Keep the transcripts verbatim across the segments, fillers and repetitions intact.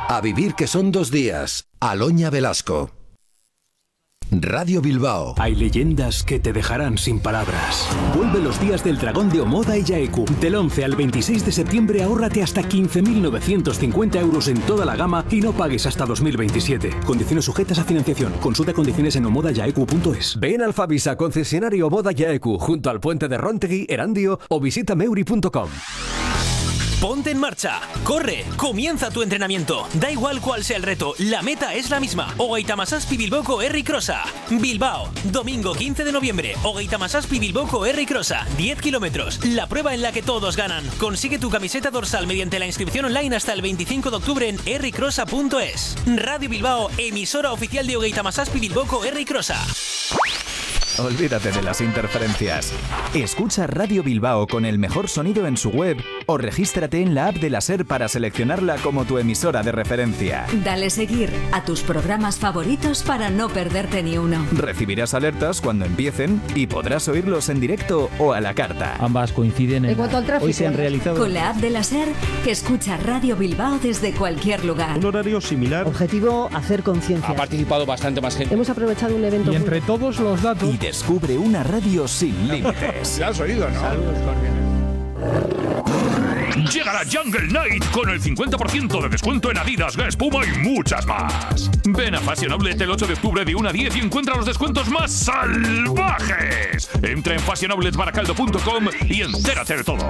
A vivir que son dos días. Aloña Velasco. Radio Bilbao. Hay leyendas que te dejarán sin palabras. Vuelve los días del dragón de Omoda y Yaeku. Del once al veintiséis de septiembre ahórrate hasta quince mil novecientos cincuenta euros en toda la gama y no pagues hasta dos mil veintisiete. Condiciones sujetas a financiación. Consulta condiciones en omoda yaeku punto es. Ven al Fabisa, concesionario Omoda Yaeku, junto al puente de Rontegui, Erandio, o visita meuri punto com. Ponte en marcha, corre, comienza tu entrenamiento. Da igual cuál sea el reto, la meta es la misma. Hogeita Hamazazpi Bilboko Herri Crossa. Bilbao, domingo quince de noviembre. Hogeita Hamazazpi Bilboko Herri Crossa, diez kilómetros. La prueba en la que todos ganan. Consigue tu camiseta dorsal mediante la inscripción online hasta el veinticinco de octubre en herri crossa punto es. Radio Bilbao, emisora oficial de Hogeita Hamazazpi Bilboko Herri Crossa. Olvídate de las interferencias. Escucha Radio Bilbao con el mejor sonido en su web o regístrate en la app de la SER para seleccionarla como tu emisora de referencia. Dale seguir a tus programas favoritos para no perderte ni uno. Recibirás alertas cuando empiecen y podrás oírlos en directo o a la carta. Ambas coinciden en... En cuanto al tráfico, hoy se han realizado... Con la app de la SER, que escucha Radio Bilbao desde cualquier lugar. Un horario similar. Objetivo, hacer conciencia. Ha participado bastante más gente. Hemos aprovechado un evento... Y entre muy... todos los datos... Y descubre una radio sin límites. Ya has oído, ¿no? Saludos cordiales. Llegará Jungle Night con el cincuenta por ciento de descuento en Adidas, Guess, Puma y muchas más. Ven a Fashion Outlet el ocho de octubre de una a diez y encuentra los descuentos más salvajes. Entra en fashion outlet baracaldo punto com y entérate de todo.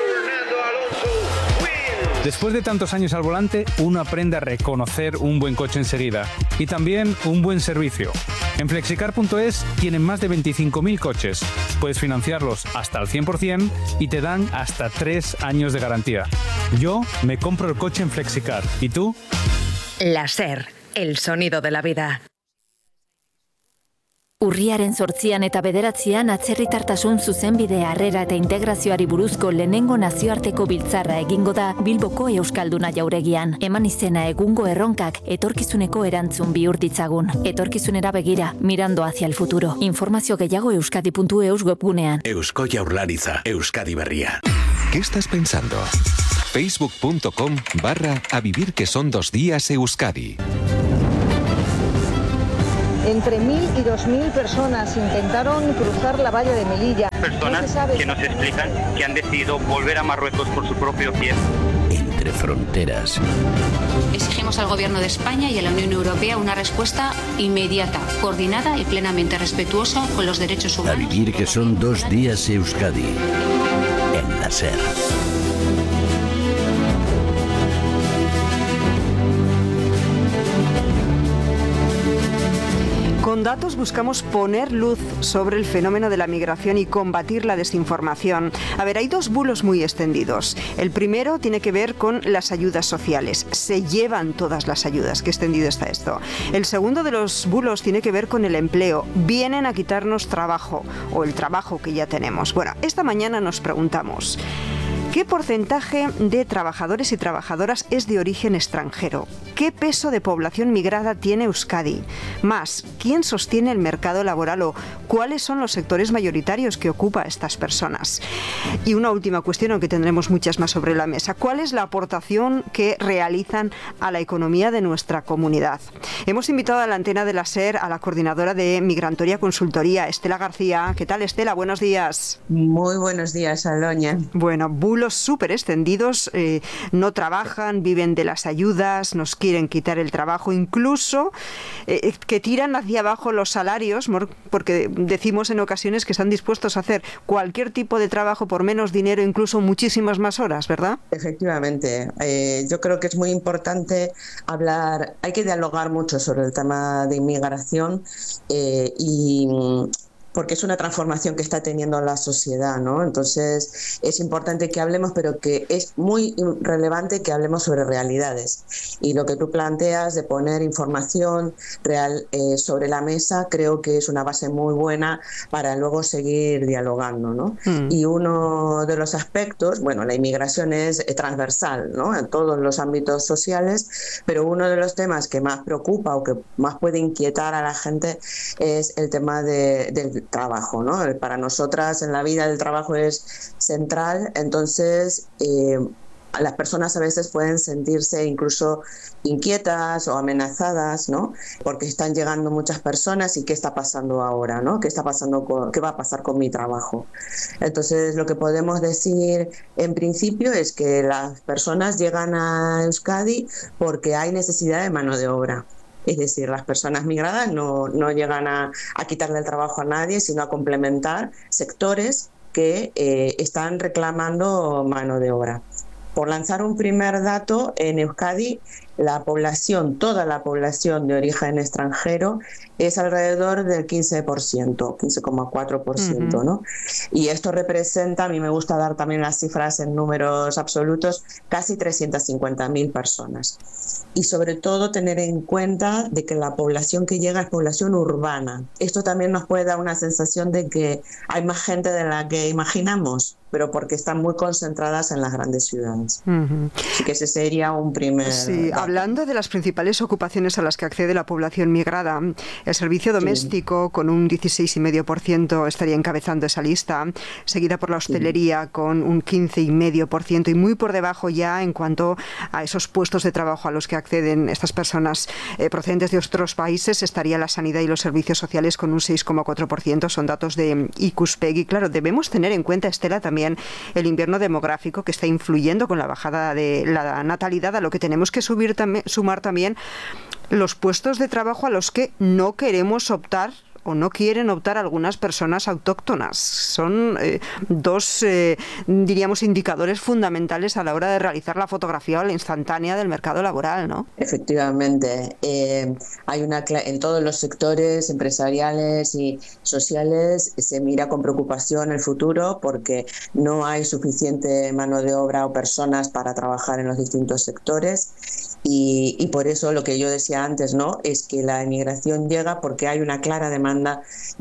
Después de tantos años al volante, uno aprende a reconocer un buen coche enseguida y también un buen servicio. En flexicar punto es tienen más de veinticinco mil coches. Puedes financiarlos hasta al cien por ciento y te dan hasta tres años de garantía. Yo me compro el coche en Flexicar. ¿Y tú? La SER, el sonido de la vida. Urriaren zortzian eta bederatzian atzerritartasun zuzenbide harrera eta integrazioari buruzko lehenengo nazioarteko biltzarra egingo da Bilboko Euskalduna jauregian. Eman izena egungo erronkak etorkizuneko erantzun bihur ditzagun. Etorkizunera begira, mirando hacia el futuro. Informazio gehiago euskadi puntu eus webgunean. Eusko Jaurlaritza, Euskadi Berria. ¿Qué estás pensando? facebook punto com barra a vivir que son dos días Euskadi. Entre mil y dos mil personas intentaron cruzar la valla de Melilla. Personas no que nos explican que han decidido volver a Marruecos por su propio pie. Entre fronteras. Exigimos al Gobierno de España y a la Unión Europea una respuesta inmediata, coordinada y plenamente respetuosa con los derechos humanos. A vivir que son dos días Euskadi. En la SER. Con datos buscamos poner luz sobre el fenómeno de la migración y combatir la desinformación. A ver, hay dos bulos muy extendidos. El primero tiene que ver con las ayudas sociales. Se llevan todas las ayudas. Qué extendido está esto. El segundo de los bulos tiene que ver con el empleo. Vienen a quitarnos trabajo o el trabajo que ya tenemos. Bueno, esta mañana nos preguntamos: ¿qué porcentaje de trabajadores y trabajadoras es de origen extranjero? ¿Qué peso de población migrada tiene Euskadi? Más, ¿quién sostiene el mercado laboral o cuáles son los sectores mayoritarios que ocupa a estas personas? Y una última cuestión, aunque tendremos muchas más sobre la mesa: ¿cuál es la aportación que realizan a la economía de nuestra comunidad? Hemos invitado a la antena de la SER a la coordinadora de Migrantoria Consultoría, Estela García. ¿Qué tal, Estela? Buenos días. Muy buenos días, Aloña. Bueno, bulos súper extendidos, eh, no trabajan, viven de las ayudas, nos quieren quitar el trabajo, incluso eh, que tiran hacia abajo los salarios, porque decimos en ocasiones que están dispuestos a hacer cualquier tipo de trabajo por menos dinero, incluso muchísimas más horas, ¿verdad? Efectivamente, eh, yo creo que es muy importante hablar, hay que dialogar mucho sobre el tema de inmigración eh, y porque es una transformación que está teniendo la sociedad, ¿no? Entonces es importante que hablemos, pero que es muy relevante que hablemos sobre realidades. Y lo que tú planteas de poner información real eh, sobre la mesa, creo que es una base muy buena para luego seguir dialogando, ¿no? Mm. Y uno de los aspectos, bueno, la inmigración es transversal, ¿no? En todos los ámbitos sociales, pero uno de los temas que más preocupa o que más puede inquietar a la gente es el tema de, del trabajo, ¿no? Para nosotras en la vida el trabajo es central, entonces eh, las personas a veces pueden sentirse incluso inquietas o amenazadas, ¿no? Porque están llegando muchas personas y ¿qué está pasando ahora, ¿no? ¿Qué está pasando con, qué va a pasar con mi trabajo? Entonces, lo que podemos decir en principio es que las personas llegan a Euskadi porque hay necesidad de mano de obra. Es decir, las personas migradas no, no llegan a, a quitarle el trabajo a nadie, sino a complementar sectores que eh, están reclamando mano de obra. Por lanzar un primer dato, en Euskadi la población, toda la población de origen extranjero es alrededor del quince por ciento, quince coma cuatro por ciento, uh-huh. ¿no? Y esto representa, a mí me gusta dar también las cifras en números absolutos, casi trescientas cincuenta mil personas. Y sobre todo tener en cuenta de que la población que llega es población urbana. Esto también nos puede dar una sensación de que hay más gente de la que imaginamos, pero porque están muy concentradas en las grandes ciudades. Uh-huh. Así que ese sería un primer... Sí, dato. Hablando de las principales ocupaciones a las que accede la población migrada, el servicio doméstico, sí. con un dieciséis coma cinco por ciento, estaría encabezando esa lista, seguida por la hostelería, sí. con un quince coma cinco por ciento, y muy por debajo ya en cuanto a esos puestos de trabajo a los que acceden estas personas eh, procedentes de otros países, estaría la sanidad y los servicios sociales con un seis coma cuatro por ciento, son datos de Ikuspegi. Claro, debemos tener en cuenta, Estela, también el invierno demográfico que está influyendo con la bajada de la natalidad, a lo que tenemos que subir también, sumar también los puestos de trabajo a los que no queremos optar o no quieren optar algunas personas autóctonas. Son eh, dos, eh, diríamos, indicadores fundamentales a la hora de realizar la fotografía o la instantánea del mercado laboral, ¿no? Efectivamente. Eh, hay una en todos los sectores empresariales y sociales se mira con preocupación el futuro porque no hay suficiente mano de obra o personas para trabajar en los distintos sectores. Y, y por eso lo que yo decía antes, ¿no? Es que la inmigración llega porque hay una clara demanda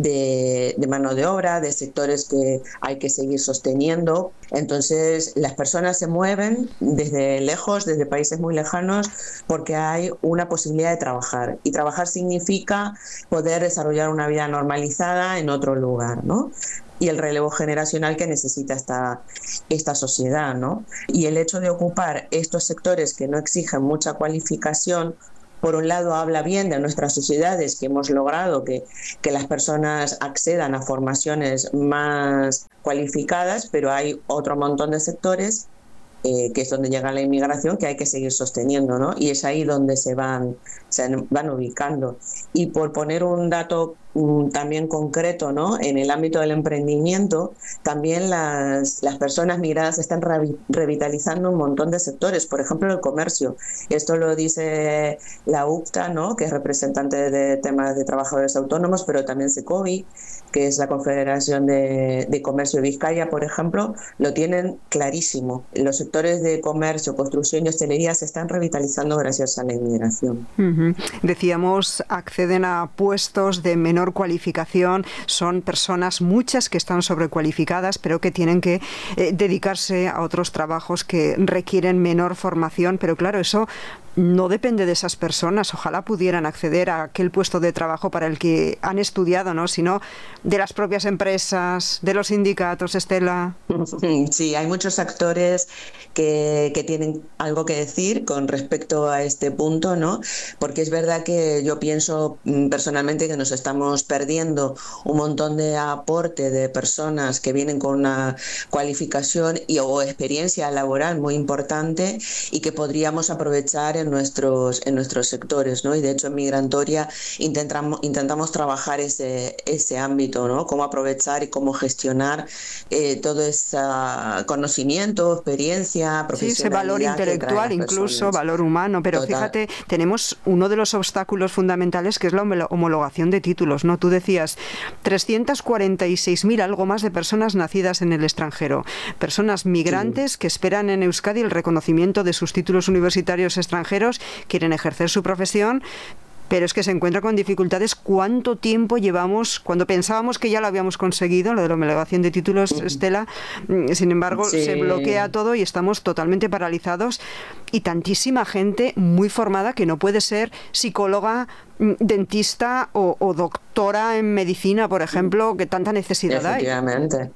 de, de mano de obra, de sectores que hay que seguir sosteniendo. Entonces las personas se mueven desde lejos, desde países muy lejanos, porque hay una posibilidad de trabajar. Y trabajar significa poder desarrollar una vida normalizada en otro lugar, ¿no? Y el relevo generacional que necesita esta, esta sociedad, ¿no? Y el hecho de ocupar estos sectores que no exigen mucha cualificación, por un lado habla bien de nuestras sociedades, que hemos logrado que, que las personas accedan a formaciones más cualificadas, pero hay otro montón de sectores Eh, que es donde llega la inmigración, que hay que seguir sosteniendo, ¿no? Y es ahí donde se van, se van ubicando. Y por poner un dato um, también concreto, ¿no? En el ámbito del emprendimiento, también las, las personas migradas están re- revitalizando un montón de sectores, por ejemplo el comercio. Esto lo dice la U C T A, ¿no? Que es representante de temas de trabajadores autónomos, pero también Secovi, que es la Confederación de, de Comercio de Vizcaya, por ejemplo, lo tienen clarísimo. Los sectores de comercio, construcción y hostelería se están revitalizando gracias a la inmigración. Uh-huh. Decíamos, acceden a puestos de menor cualificación, son personas muchas que están sobrecualificadas, pero que tienen que eh, dedicarse a otros trabajos que requieren menor formación, pero claro, eso no depende de esas personas. Ojalá pudieran acceder a aquel puesto de trabajo para el que han estudiado, ¿no? Sino de las propias empresas, de los sindicatos, Estela. Sí, hay muchos actores que, que tienen algo que decir con respecto a este punto, ¿no? Porque es verdad que yo pienso personalmente que nos estamos perdiendo un montón de aporte de personas que vienen con una cualificación y o experiencia laboral muy importante y que podríamos aprovechar en nuestros en nuestros sectores, ¿no? Y de hecho en Migrantoria intentamos intentamos trabajar ese ese ámbito, ¿no? Cómo aprovechar y cómo gestionar eh, todo ese conocimiento, experiencia, profesionalidad. Sí, ese valor intelectual, incluso personas. Valor humano, pero Total. Fíjate, tenemos uno de los obstáculos fundamentales que es la homologación de títulos, ¿no? Tú decías trescientas cuarenta y seis mil, algo más, de personas nacidas en el extranjero, personas migrantes sí. que esperan en Euskadi el reconocimiento de sus títulos universitarios extranjeros, quieren ejercer su profesión, pero es que se encuentra con dificultades. ¿Cuánto tiempo llevamos? Cuando pensábamos que ya lo habíamos conseguido, lo de la homologación de títulos, Estela, sin embargo, sí. se bloquea todo y estamos totalmente paralizados, y tantísima gente muy formada que no puede ser psicóloga, dentista o, o doctora en medicina, por ejemplo, que tanta necesidad hay. Efectivamente.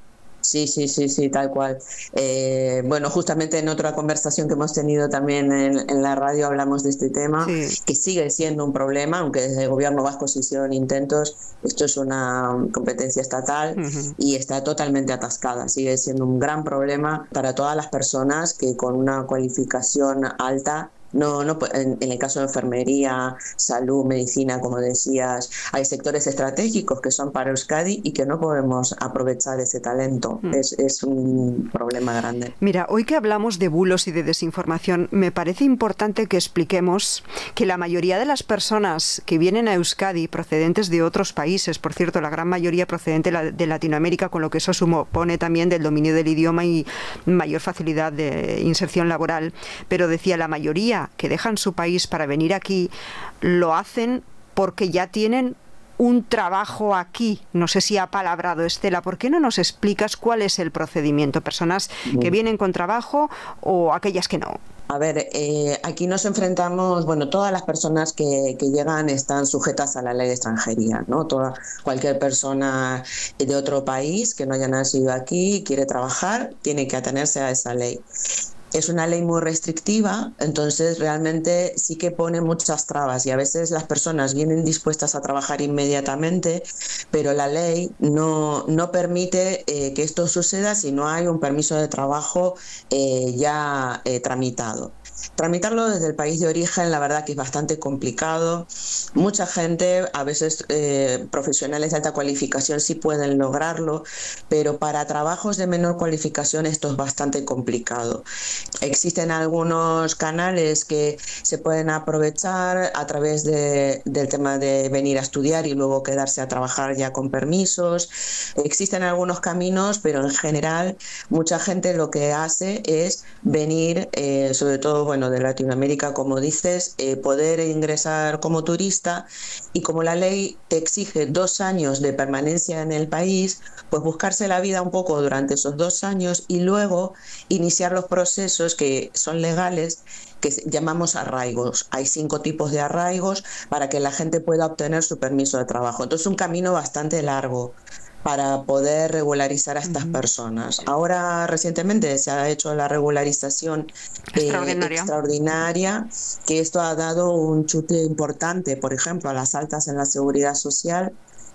Sí, sí, sí, sí, tal cual. Eh, bueno, justamente en otra conversación que hemos tenido también en, en la radio hablamos de este tema, sí. que sigue siendo un problema, aunque desde el gobierno vasco se hicieron intentos, esto es una competencia estatal uh-huh. y está totalmente atascada. Sigue siendo un gran problema para todas las personas que con una cualificación alta No, no, en, en el caso de enfermería, salud, medicina, como decías, hay sectores estratégicos que son para Euskadi y que no podemos aprovechar ese talento. Mm. Es, es un problema grande. Mira, hoy que hablamos de bulos y de desinformación, me parece importante que expliquemos que la mayoría de las personas que vienen a Euskadi procedentes de otros países, por cierto, la gran mayoría procedente de Latinoamérica, con lo que eso supone también del dominio del idioma y mayor facilidad de inserción laboral, pero decía la mayoría que dejan su país para venir aquí, lo hacen porque ya tienen un trabajo aquí. No sé si ha palabrado Estela, ¿por qué no nos explicas cuál es el procedimiento? ¿Personas que vienen con trabajo o aquellas que no? A ver, eh, aquí nos enfrentamos, bueno, todas las personas que, que llegan están sujetas a la ley de extranjería, ¿no? Toda, cualquier persona de otro país que no haya nacido aquí y quiere trabajar, tiene que atenerse a esa ley. Es una ley muy restrictiva, entonces realmente sí que pone muchas trabas y a veces las personas vienen dispuestas a trabajar inmediatamente, pero la ley no, no permite eh, que esto suceda si no hay un permiso de trabajo eh, ya eh, tramitado. Tramitarlo desde el país de origen, la verdad que es bastante complicado. Mucha gente, a veces eh, profesionales de alta cualificación sí pueden lograrlo, pero para trabajos de menor cualificación esto es bastante complicado. Existen algunos canales que se pueden aprovechar a través de, del tema de venir a estudiar y luego quedarse a trabajar ya con permisos. Existen algunos caminos, pero en general mucha gente lo que hace es venir, eh, sobre todo bueno, de Latinoamérica, como dices, eh, poder ingresar como turista y como la ley te exige dos años de permanencia en el país, pues buscarse la vida un poco durante esos dos años y luego iniciar los procesos que son legales, que llamamos arraigos. Hay cinco tipos de arraigos para que la gente pueda obtener su permiso de trabajo. Entonces, un camino bastante largo para poder regularizar a estas uh-huh. personas. Ahora, recientemente, se ha hecho la regularización extraordinaria. Eh, extraordinaria, que esto ha dado un chute importante, por ejemplo, a las altas en la seguridad social,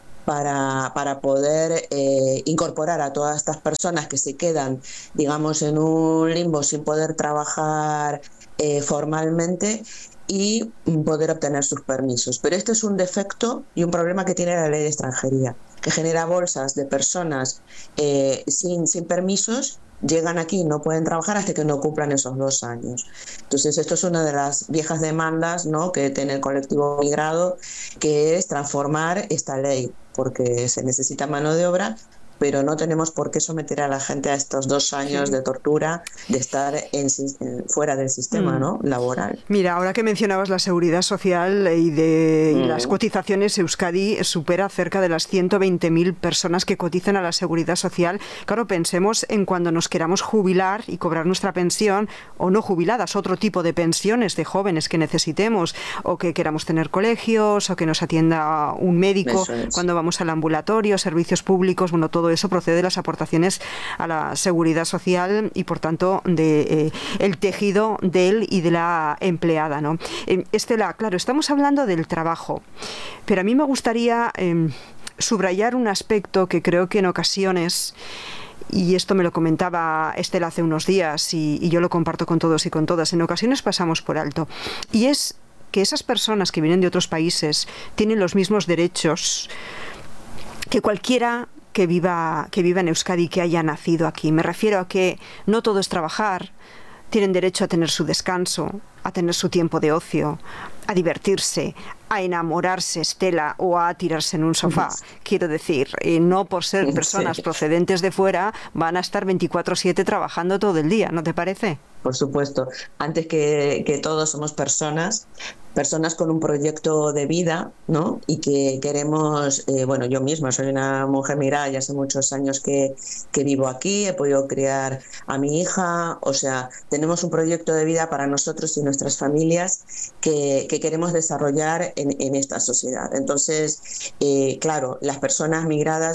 para, para poder eh, incorporar a todas estas personas que se quedan, digamos, en un limbo sin poder trabajar eh, formalmente y poder obtener sus permisos. Pero este es un defecto y un problema que tiene la ley de extranjería, que genera bolsas de personas eh, sin, sin permisos, llegan aquí y no pueden trabajar hasta que no cumplan esos dos años. Entonces, esto es una de las viejas demandas, ¿no?, que tiene el colectivo migrado, que es transformar esta ley, porque se necesita mano de obra, pero no tenemos por qué someter a la gente a estos dos años sí. de tortura, de estar en, en, fuera del sistema mm. ¿no? laboral. Mira, ahora que mencionabas la seguridad social y de mm. y las cotizaciones, Euskadi supera cerca de las ciento veinte mil personas que cotizan a la seguridad social. Claro, pensemos en cuando nos queramos jubilar y cobrar nuestra pensión, o no jubiladas, otro tipo de pensiones de jóvenes que necesitemos, o que queramos tener colegios, o que nos atienda un médico es. cuando vamos al ambulatorio, servicios públicos, bueno, todo eso procede de las aportaciones a la seguridad social y por tanto de eh, el tejido de él y de la empleada, ¿no? Eh, Estela, claro, estamos hablando del trabajo, pero a mí me gustaría eh, subrayar un aspecto que creo que en ocasiones, y esto me lo comentaba Estela hace unos días y, y yo lo comparto con todos y con todas, en ocasiones pasamos por alto, y es que esas personas que vienen de otros países tienen los mismos derechos que cualquiera que viva, que viva en Euskadi, que haya nacido aquí. Me refiero a que no todo es trabajar, tienen derecho a tener su descanso, a tener su tiempo de ocio, a divertirse, a enamorarse, Estela, o a tirarse en un sofá. Quiero decir, eh, no por ser personas sí. procedentes de fuera van a estar veinticuatro siete trabajando todo el día, ¿no te parece? Por supuesto. Antes que, que todos somos personas, personas con un proyecto de vida, ¿no? Y que queremos, eh, bueno, yo misma soy una mujer migrada y hace muchos años que, que vivo aquí, he podido criar a mi hija, o sea, tenemos un proyecto de vida para nosotros y nuestras familias que, que queremos desarrollar en, en esta sociedad. Entonces, eh, claro, las personas migradas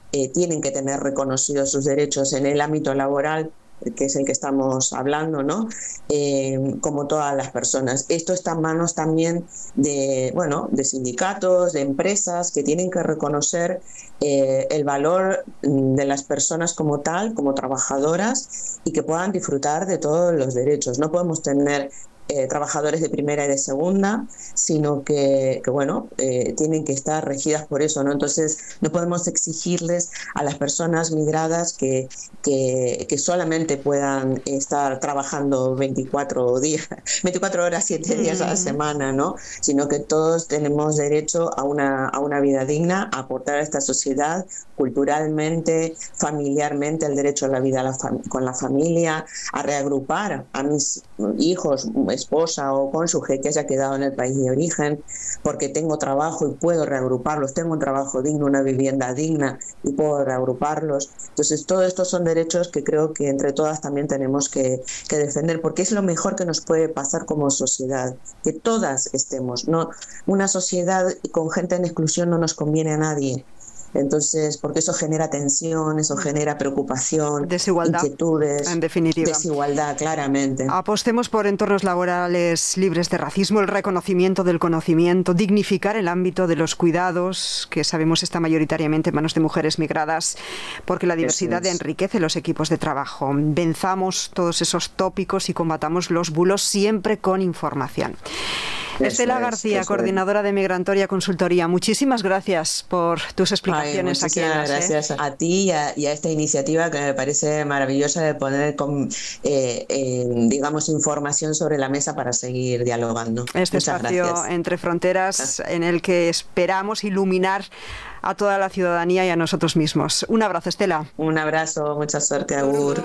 eh, tienen que tener reconocidos sus derechos en el ámbito laboral, que es el que estamos hablando, ¿no? Eh, como todas las personas. Esto está en manos también de, bueno, de sindicatos, de empresas que tienen que reconocer eh, el valor de las personas como tal, como trabajadoras, y que puedan disfrutar de todos los derechos. No podemos tener Eh, trabajadores de primera y de segunda, sino que, que bueno, eh, tienen que estar regidas por eso, ¿no? Entonces no podemos exigirles a las personas migradas que, que, que solamente puedan estar trabajando veinticuatro días, veinticuatro horas, siete días a la semana, ¿no? Sino que todos tenemos derecho a una, a una vida digna, a aportar a esta sociedad culturalmente, familiarmente, el derecho a la vida a la fam- con la familia, a reagrupar a mis hijos, esposa o cónyuge que haya quedado en el país de origen, porque tengo trabajo y puedo reagruparlos, tengo un trabajo digno, una vivienda digna y puedo reagruparlos. Entonces, todos estos son derechos que creo que entre todas también tenemos que, que defender, porque es lo mejor que nos puede pasar como sociedad, que todas estemos, ¿no? Una sociedad con gente en exclusión no nos conviene a nadie. Entonces, porque eso genera tensión, eso genera preocupación, desigualdad, inquietudes, en definitiva. Desigualdad, claramente. Apostemos por entornos laborales libres de racismo, el reconocimiento del conocimiento, dignificar el ámbito de los cuidados, que sabemos está mayoritariamente en manos de mujeres migradas, porque la diversidad es. enriquece los equipos de trabajo. Venzamos todos esos tópicos y combatamos los bulos siempre con información. Eso Estela es, García, coordinadora es. de Migrantoria Consultoría, muchísimas gracias por tus explicaciones. Ay, aquí en las, gracias ¿eh? a ti y a, y a esta iniciativa que me parece maravillosa de poner con, eh, eh, digamos, información sobre la mesa para seguir dialogando. Este Muchas espacio gracias. Entre Fronteras en el que esperamos iluminar a toda la ciudadanía y a nosotros mismos. Un abrazo, Estela. Un abrazo, mucha suerte, Agur.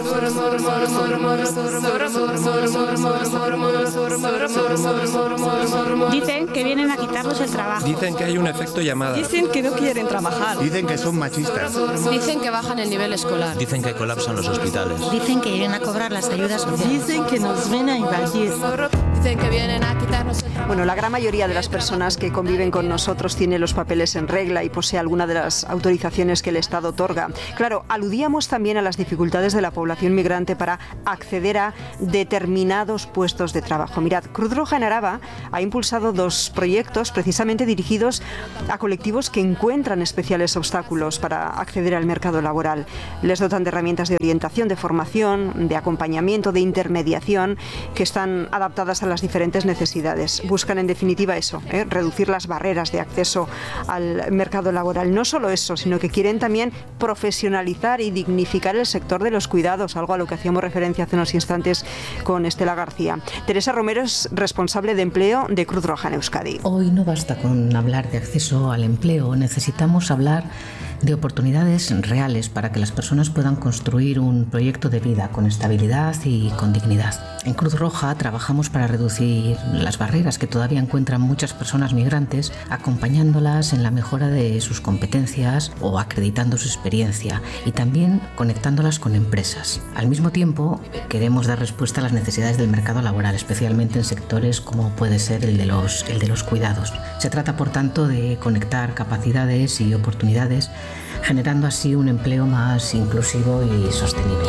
Dicen que vienen a quitarnos el trabajo. Dicen que hay un efecto llamada. Dicen que no quieren trabajar. Dicen que son machistas. Dicen que bajan el nivel escolar. Dicen que colapsan los hospitales. Dicen que vienen a cobrar las ayudas sociales. Dicen que nos ven a invadir. Dicen que vienen a quitarnos el trabajo. Bueno, la gran mayoría de las personas que conviven con nosotros tiene los papeles en regla y posee alguna de las autorizaciones que el Estado otorga. Claro, aludíamos también a las dificultades de la población migrante para acceder a determinados puestos de trabajo. Mirad, Cruz Roja en Araba ha impulsado dos proyectos precisamente dirigidos a colectivos que encuentran especiales obstáculos para acceder al mercado laboral. Les dotan de herramientas de orientación, de formación, de acompañamiento, de intermediación, que están adaptadas a las diferentes necesidades. Buscan en definitiva eso, ¿eh? reducir las barreras de acceso al mercado laboral. No solo eso, sino que quieren también profesionalizar y dignificar el sector de los cuidados, algo a lo que hacíamos referencia hace unos instantes con Estela García. Teresa Romero es responsable de empleo de Cruz Roja en Euskadi. Hoy no basta con hablar de acceso al empleo, necesitamos hablar de oportunidades reales para que las personas puedan construir un proyecto de vida con estabilidad y con dignidad. En Cruz Roja trabajamos para reducir las barreras que todavía encuentran muchas personas migrantes, acompañándolas en la mejora de sus competencias o acreditando su experiencia y también conectándolas con empresas. Al mismo tiempo, queremos dar respuesta a las necesidades del mercado laboral, especialmente en sectores como puede ser el de los, el de los cuidados. Se trata, por tanto, de conectar capacidades y oportunidades, generando así un empleo más inclusivo y sostenible.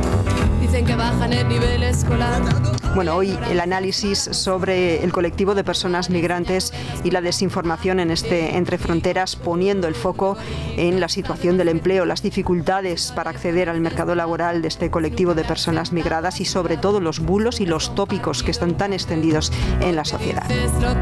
Dicen que bajan el nivel escolar. Bueno, hoy el análisis sobre el colectivo de personas migrantes y la desinformación en este Entre Fronteras, poniendo el foco en la situación del empleo, las dificultades para acceder al mercado laboral de este colectivo de personas migradas y sobre todo los bulos y los tópicos que están tan extendidos en la sociedad.